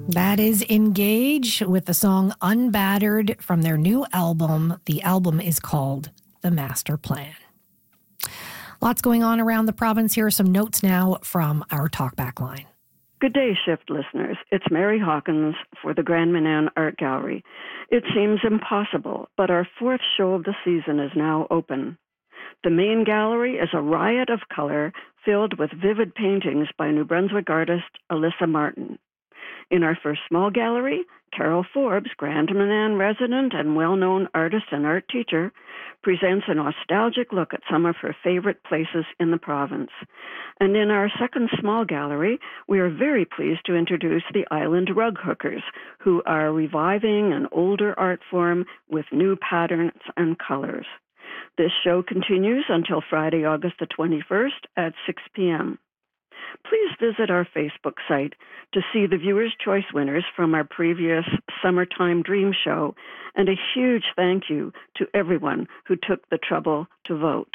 That is Engage with the song Unbattered from their new album. The album is called The Master Plan. Lots going on around the province. Here are some notes now from our Talkback line. Good day, Shift listeners. It's Mary Hawkins for the Grand Manan Art Gallery. It seems impossible, but our fourth show of the season is now open. The main gallery is a riot of color filled with vivid paintings by New Brunswick artist Alyssa Martin. In our first small gallery, Carol Forbes, Grand Manan resident and well-known artist and art teacher, presents a nostalgic look at some of her favorite places in the province. And in our second small gallery, we are very pleased to introduce the Island Rug Hookers, who are reviving an older art form with new patterns and colors. This show continues until Friday, August the 21st at 6 p.m. Please visit our Facebook site to see the Viewers' Choice winners from our previous Summertime Dream Show, and a huge thank you to everyone who took the trouble to vote.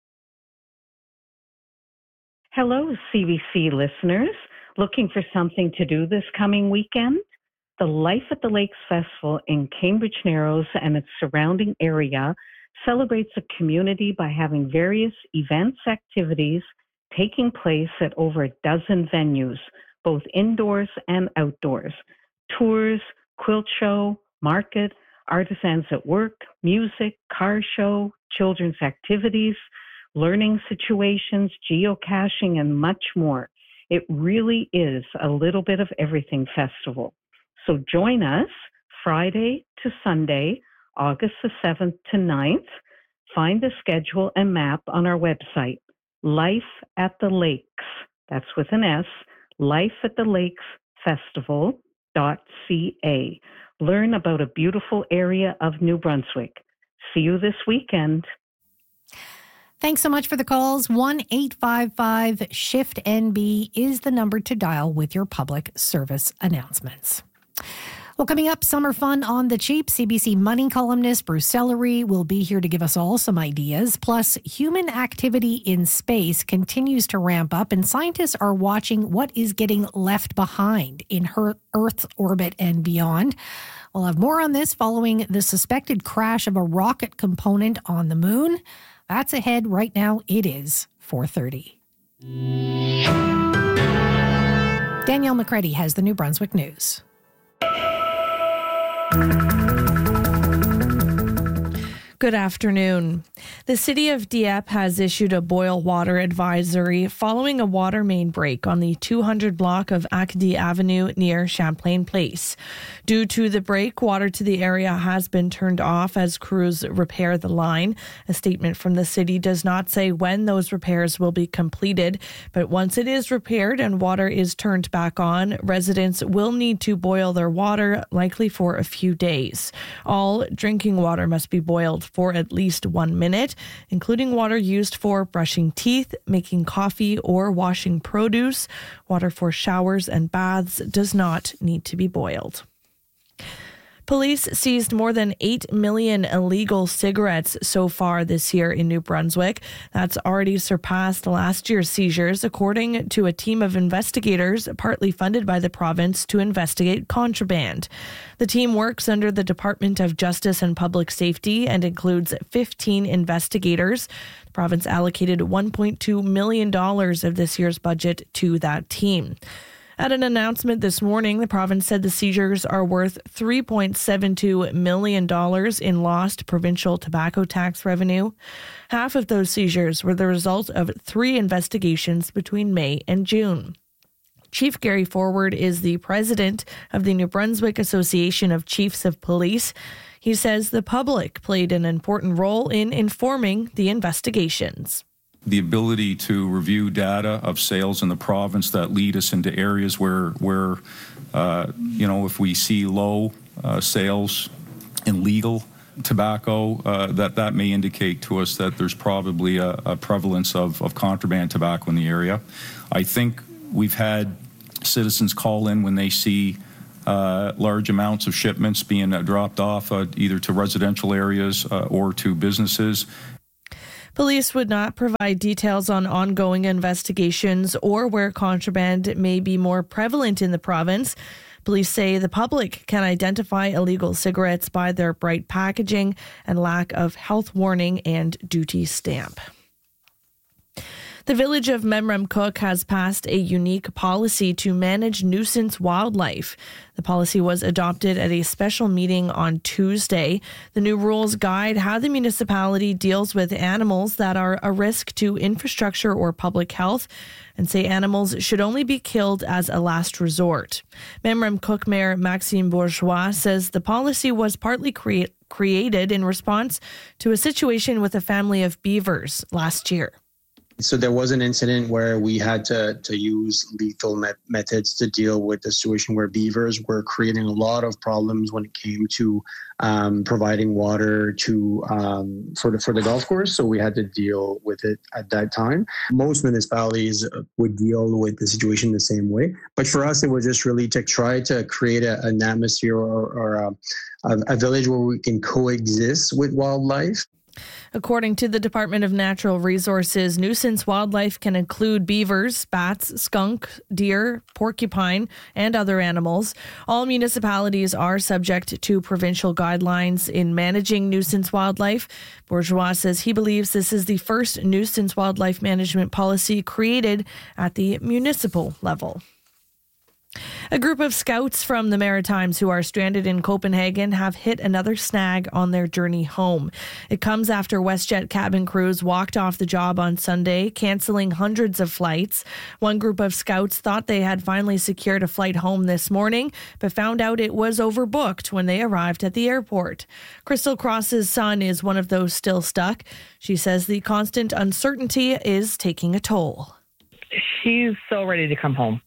Hello, CBC listeners. Looking for something to do this coming weekend? The Life at the Lakes Festival in Cambridge Narrows and its surrounding area celebrates a community by having various events, activities taking place at over a dozen venues, both indoors and outdoors. Tours, quilt show, market, artisans at work, music, car show, children's activities, learning situations, geocaching, and much more. It really is a little bit of everything festival. So join us Friday to Sunday, August the 7th to 9th. Find the schedule and map on our website, Life at the Lakes, that's with an S, lifeatthelakeSfestival.ca. Learn about a beautiful area of New Brunswick. See you this weekend. Thanks so much for the calls. 1-855-SHIFT-NB is the number to dial with your public service announcements. Well, coming up, summer fun on the cheap. CBC Money columnist Bruce Sellery will be here to give us all some ideas. Plus, human activity in space continues to ramp up, and scientists are watching what is getting left behind in Earth's orbit and beyond. We'll have more on this following the suspected crash of a rocket component on the moon. That's ahead. Right now, it is 4:30. Danielle McCready has the New Brunswick News. Good afternoon. The City of Dieppe has issued a boil water advisory following a water main break on the 200 block of Acadie Avenue near Champlain Place. Due to the break, water to the area has been turned off as crews repair the line. A statement from the city does not say when those repairs will be completed, but once it is repaired and water is turned back on, residents will need to boil their water, likely for a few days. All drinking water must be boiled for at least 1 minute, including water used for brushing teeth, making coffee, or washing produce. Water for showers and baths does not need to be boiled. Police seized more than 8 million illegal cigarettes so far this year in New Brunswick. That's already surpassed last year's seizures, according to a team of investigators partly funded by the province to investigate contraband. The team works under the Department of Justice and Public Safety and includes 15 investigators. The province allocated $1.2 million of this year's budget to that team. At an announcement this morning, the province said the seizures are worth $3.72 million in lost provincial tobacco tax revenue. Half of those seizures were the result of 3 investigations between May and June. Chief Gary Forward is the president of the New Brunswick Association of Chiefs of Police. He says the public played an important role in informing the investigations. The ability to review data of sales in the province that lead us into areas where if we see low sales in legal tobacco, that may indicate to us that there's probably a prevalence of contraband tobacco in the area. I think we've had citizens call in when they see large amounts of shipments being dropped off either to residential areas or to businesses. Police would not provide details on ongoing investigations or where contraband may be more prevalent in the province, Police say the public can identify illegal cigarettes by their bright packaging and lack of health warning and duty stamp. The village of Memramcook has passed a unique policy to manage nuisance wildlife. The policy was adopted at a special meeting on Tuesday. The new rules guide how the municipality deals with animals that are a risk to infrastructure or public health, and say animals should only be killed as a last resort. Memramcook Mayor Maxime Bourgeois says the policy was partly created in response to a situation with a family of beavers last year. So there was an incident where we had to use lethal methods to deal with the situation where beavers were creating a lot of problems when it came to providing water to for the golf course. So we had to deal with it at that time. Most municipalities would deal with the situation the same way. But for us, it was just really to try to create an atmosphere or a village where we can coexist with wildlife. According to the Department of Natural Resources, nuisance wildlife can include beavers, bats, skunk, deer, porcupine, and other animals. All municipalities are subject to provincial guidelines in managing nuisance wildlife. Bourgeois says he believes this is the first nuisance wildlife management policy created at the municipal level. A group of scouts from the Maritimes who are stranded in Copenhagen have hit another snag on their journey home. It comes after WestJet cabin crews walked off the job on Sunday, canceling hundreds of flights. One group of scouts thought they had finally secured a flight home this morning, but found out it was overbooked when they arrived at the airport. Crystal Cross's son is one of those still stuck. She says the constant uncertainty is taking a toll. She's so ready to come home.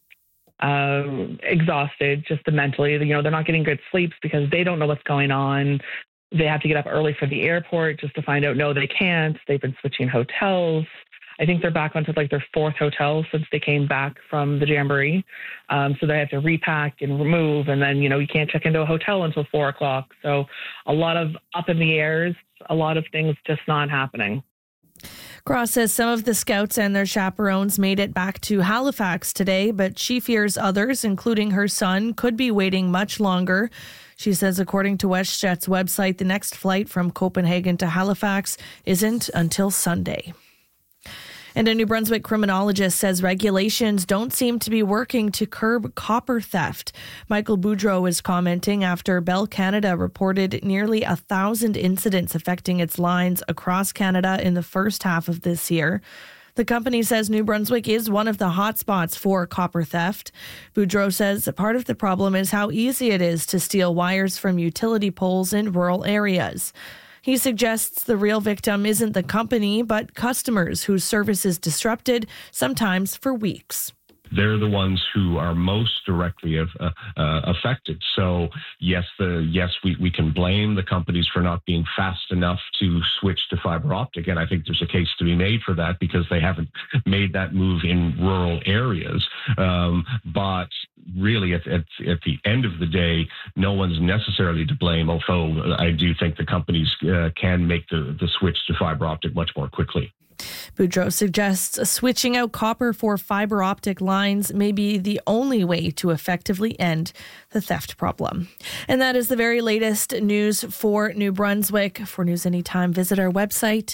Exhausted, just mentally. They're not getting good sleeps because they don't know what's going on. They have to get up early for the airport just to find out, no, they can't. They've been switching hotels. I think they're back onto their fourth hotel since they came back from the Jamboree. So they have to repack and remove. And then, you can't check into a hotel until 4:00. So a lot of up in the airs, a lot of things just not happening. Cross says some of the scouts and their chaperones made it back to Halifax today, but she fears others, including her son, could be waiting much longer. She says, according to WestJet's website, the next flight from Copenhagen to Halifax isn't until Sunday. And a New Brunswick criminologist says regulations don't seem to be working to curb copper theft. Michael Boudreau is commenting after Bell Canada reported nearly 1,000 incidents affecting its lines across Canada in the first half of this year. The company says New Brunswick is one of the hotspots for copper theft. Boudreau says part of the problem is how easy it is to steal wires from utility poles in rural areas. He suggests the real victim isn't the company, but customers whose service is disrupted, sometimes for weeks. They're the ones who are most directly affected. So yes, we can blame the companies for not being fast enough to switch to fiber optic, and I think there's a case to be made for that because they haven't made that move in rural areas. But really, at the end of the day, no one's necessarily to blame. Although I do think the companies can make the switch to fiber optic much more quickly. Boudreau suggests switching out copper for fiber optic lines may be the only way to effectively end the theft problem. And that is the very latest news for New Brunswick. For news anytime, visit our website,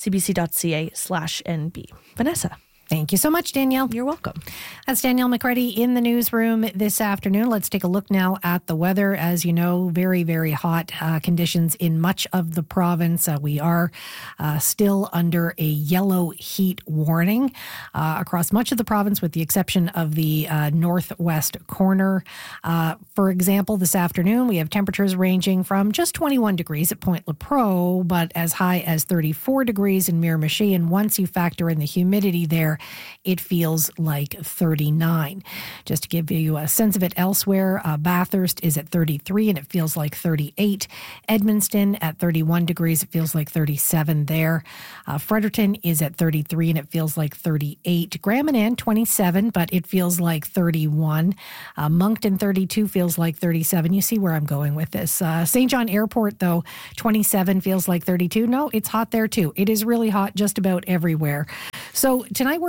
cbc.ca/NB. Vanessa. Thank you so much, Danielle. You're welcome. That's Danielle McCruddy in the newsroom this afternoon. Let's take a look now at the weather. As you know, very, very hot conditions in much of the province. We are still under a yellow heat warning across much of the province, with the exception of the northwest corner. For example, this afternoon, we have temperatures ranging from just 21 degrees at Point Lepreau, but as high as 34 degrees in Miramichi. And once you factor in the humidity there, it feels like 39. Just to give you a sense of it elsewhere, Bathurst is at 33 and it feels like 38. Edmundston at 31 degrees, it feels like 37 there. Fredericton is at 33 and it feels like 38. Grand Manan 27, but it feels like 31. Moncton 32 feels like 37. You see where I'm going with this. St. John Airport, though, 27 feels like 32. No, it's hot there too. It is really hot just about everywhere. So tonight we're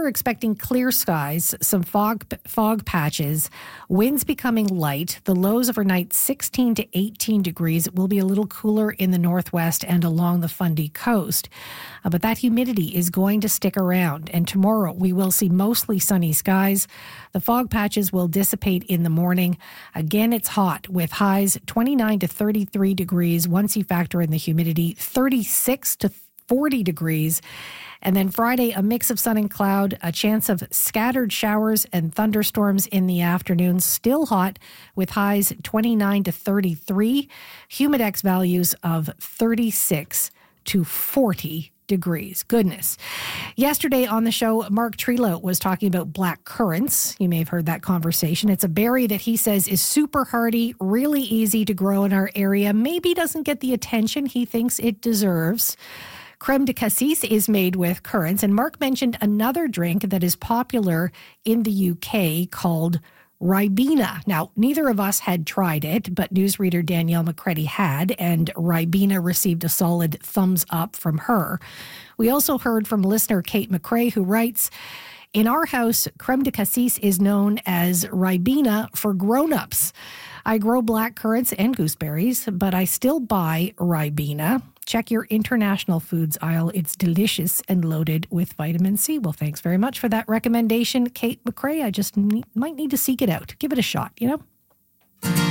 we're expecting clear skies, some fog patches, winds becoming light. The lows overnight 16 to 18 degrees. It will be a little cooler in the northwest and along the Fundy coast. But that humidity is going to stick around. And tomorrow we will see mostly sunny skies. The fog patches will dissipate in the morning. Again, it's hot with highs 29 to 33 degrees once you factor in the humidity, 36 to 40 degrees. And then Friday, a mix of sun and cloud, a chance of scattered showers and thunderstorms in the afternoon. Still hot with highs 29 to 33, humidex values of 36 to 40 degrees. Goodness. Yesterday on the show, Mark Trelow was talking about black currants. You may have heard that conversation. It's a berry that he says is super hardy, really easy to grow in our area, maybe doesn't get the attention he thinks it deserves. Crème de cassis is made with currants, and Mark mentioned another drink that is popular in the UK called Ribena. Now, neither of us had tried it, but newsreader Danielle McCready had, and Ribena received a solid thumbs up from her. We also heard from listener Kate McCrae, who writes, in our house, crème de cassis is known as Ribena for grown-ups. I grow black currants and gooseberries, but I still buy Ribena. Check your international foods aisle. It's delicious and loaded with vitamin C. Well, thanks very much for that recommendation, Kate McCrae. I just might need to seek it out. Give it a shot, you know?